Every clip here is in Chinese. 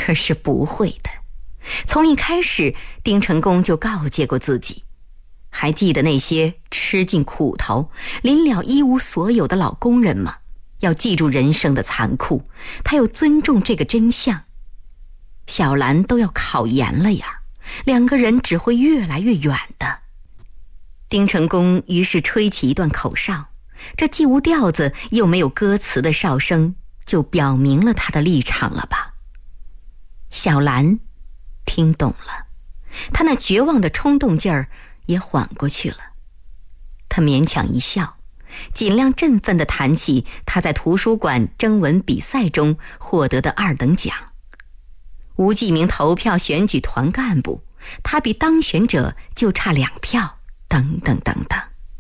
可是不会的，从一开始，丁成功就告诫过自己，还记得那些吃尽苦头、临了一无所有的老工人吗？要记住人生的残酷，他要尊重这个真相。小兰都要考研了呀，两个人只会越来越远的。丁成功于是吹起一段口哨，这既无调子又没有歌词的哨声，就表明了他的立场了吧？小兰听懂了，他那绝望的冲动劲儿也缓过去了。他勉强一笑，尽量振奋地谈起他在图书馆征文比赛中获得的2等奖。吴继明投票选举团干部，他比当选者就差2票，等等等等。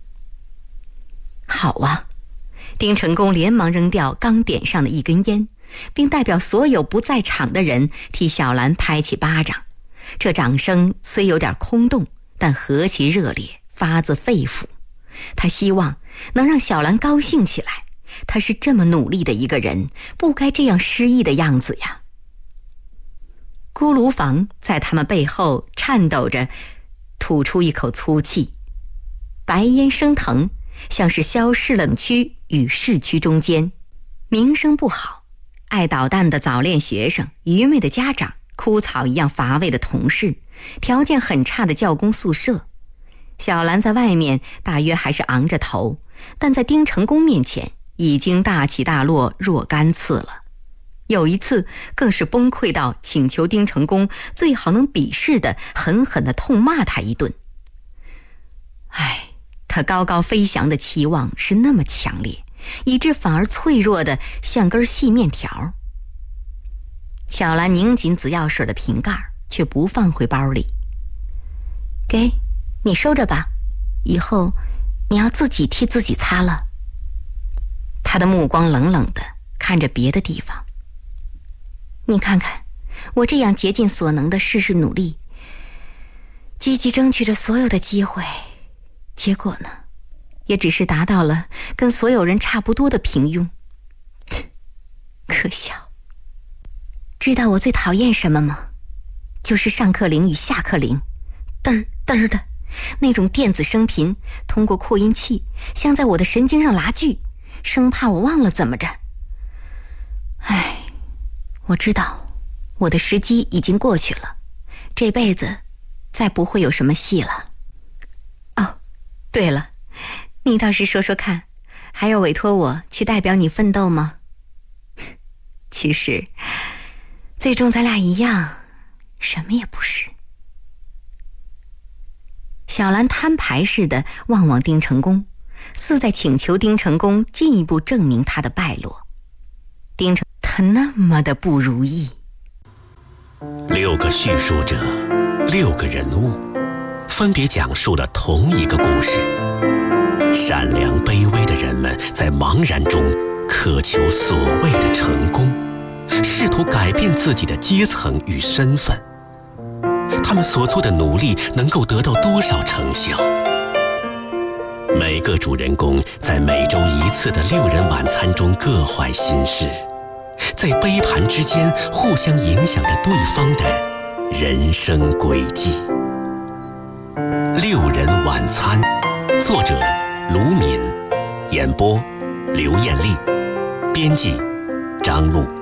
好啊，丁成功连忙扔掉刚点上的一根烟，并代表所有不在场的人替小兰拍起巴掌。这掌声虽有点空洞，但何其热烈，发自肺腑。他希望能让小兰高兴起来，他是这么努力的一个人，不该这样失意的样子呀。锅炉房在他们背后颤抖着吐出一口粗气，白烟升腾，像是消失冷区与市区中间。名声不好，爱捣蛋的早恋学生，愚昧的家长，枯草一样乏味的同事，条件很差的教工宿舍。小兰在外面大约还是昂着头，但在丁成功面前已经大起大落若干次了。有一次更是崩溃到请求丁成功最好能鄙视的狠狠地痛骂他一顿。他高高飞翔的期望是那么强烈，以致反而脆弱的像根细面条。小兰拧紧紫药水的瓶盖，却不放回包里。给，你收着吧，以后你要自己替自己擦了。他的目光冷冷的看着别的地方。你看看，我这样竭尽所能的事事努力，积极争取着所有的机会，结果呢，也只是达到了跟所有人差不多的平庸。可笑。知道我最讨厌什么吗？就是上课铃与下课铃，嘚儿嘚儿的那种电子声频，通过扩音器像在我的神经上拉锯，生怕我忘了怎么着。我知道我的时机已经过去了，这辈子再不会有什么戏了。哦，对了，你倒是说说看，还要委托我去代表你奋斗吗？其实最终咱俩一样，什么也不是。小兰摊牌似的望望丁成功，似在请求丁成功进一步证明他的败落。丁成他那么的不如意。 6个叙述者，6个人物，分别讲述了同一个故事。善良卑微的人们在茫然中渴求所谓的成功，试图改变自己的阶层与身份。他们所做的努力能够得到多少成效？每个主人公在每周1次的6人晚餐中各怀心事，在杯盘之间互相影响着对方的人生轨迹。6人晚餐，作者卢敏，演播刘艳丽，编辑张璐。